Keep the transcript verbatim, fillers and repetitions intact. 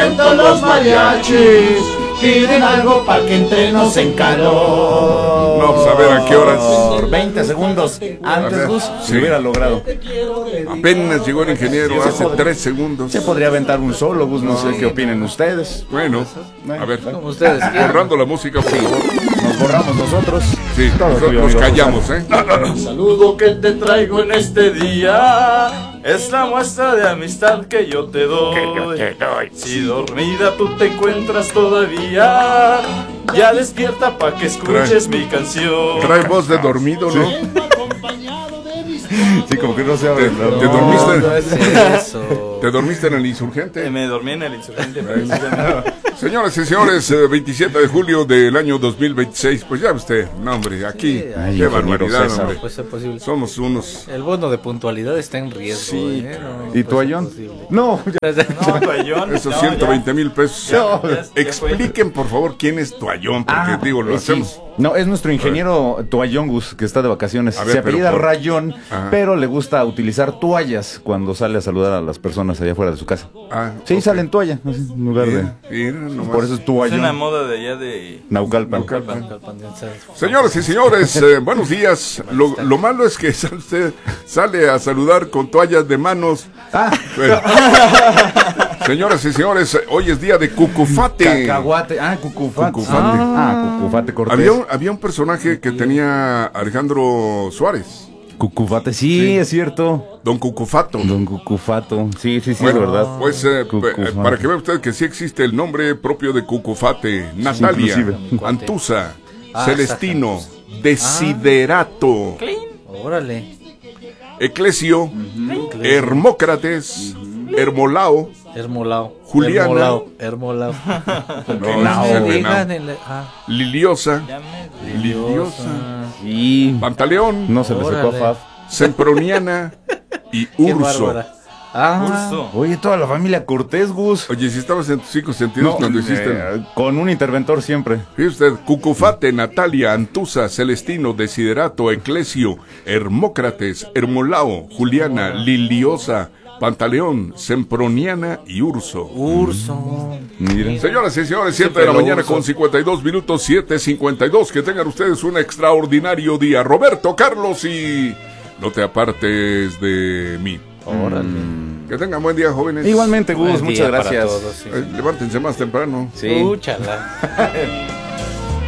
momento los mariachis piden algo para que entremos en calor. No, pues a ver a qué horas. Por veinte segundos antes, Gus, sí. se hubiera logrado. Apenas llegó el ingeniero Sí, hace podría, tres segundos. Se podría aventar un solo, Gus, no, no sé qué opinen ustedes. Bueno, a ver, como ustedes borrando la música, por favor. Nos borramos nosotros. Sí, nos, nos callamos, ¿eh? El saludo que te traigo en este día es la muestra de amistad que yo te doy. Si dormida tú te encuentras todavía, ya despierta pa' que escuches Trae, mi canción. Trae voz de dormido, ¿no? Sí, como que no se abre. ¿Te, no, te dormiste? No, no es eso. ¿Te dormiste en el Insurgente? Me dormí en el Insurgente. Señoras y señores, eh, veintisiete de julio del año dos mil veintiséis. Pues ya usted, no hombre, aquí, Sí, ay, qué ingeniero barbaridad, César. hombre. Puede ser posible. Somos unos... El bono de puntualidad está en riesgo. Sí, ¿eh? No, no ¿Y puede tu ser ayón? posible. No, ya. No, toallón. Esos No, ciento veinte ya. mil pesos. No. Ya, ya Expliquen, por favor, quién es Toallón, porque Ah, digo, lo eh, sí. hacemos... No, es nuestro ingeniero Toallongus, que está de vacaciones. A ver, Se apellida pero por- Rayón, Ajá. pero le gusta utilizar toallas cuando sale a saludar a las personas allá afuera de su casa. Ah, Sí, ok. sale en toalla, así, en lugar Mira, de... mira nomás. Por eso es Es una Toallón. moda de allá de... Naucalpan. Naucalpan. Calpanense. Señoras y señores, eh, buenos días. Lo, lo malo es que sale usted sale a saludar con toallas de manos. Ah, Bueno. Señoras y señores, hoy es día de Cucufate. cacahuate. Ah, Cucufate. Cucufate. Ah, Cucufate Cortés. Había un, había un personaje que tenía Alejandro Suárez, Cucufate, sí, es cierto. Don Cucufato. Don Cucufato. Sí, sí, sí, Bueno, es verdad. pues eh, Cucufate. eh, para que vea usted que sí existe el nombre propio de Cucufate. Natalia, inclusive. Antusa, Ah, Celestino, Desiderato, Órale. Eclesio, Hermócrates, Hermolao, Hermolao. Juliana. Hermolao. Hermolao. no, no, ese Digan venado, en la- ah, Liliosa, Ya me... Liliosa, Y Pantaleón, no se le secó a Órale. Fab. Semproniana y qué Urso. bárbara. Ah, Urso. Oye, toda la familia Cortés, Gus. Oye, si estabas en tus cinco sentidos cuando hiciste... eh, con un interventor siempre. Fíjese usted, Cucufate, Natalia, Antusa, Celestino, Desiderato, Eclesio, Hermócrates, Hermolao, Juliana, Liliosa, Pantaleón, Semproniana y Urso. Urso. Miren. Señoras y señores, siete de la mañana con cincuenta y dos minutos, siete cincuenta y dos. Que tengan ustedes un extraordinario día. Roberto, Carlos y... No te apartes de mí. Órale. Que tengan buen día, jóvenes. Igualmente, Gus, Buen muchas día para gracias. todos, sí. Eh, levántense más temprano. Sí. Úchala.